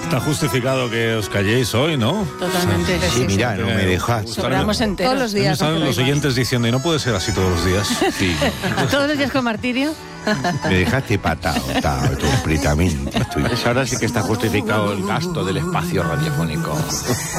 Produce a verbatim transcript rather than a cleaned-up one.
Está justificado que os calléis hoy, ¿no? Totalmente. Sí, sí, mira, no me dejas. Sobramos enteros. Todos los días. Están los oyentes diciendo, y no puede ser así todos los días. Sí. Todos los días con martirio. Me dejaste patado, patado, completamente. Estoy... Ahora sí que está justificado el gasto del espacio radiofónico.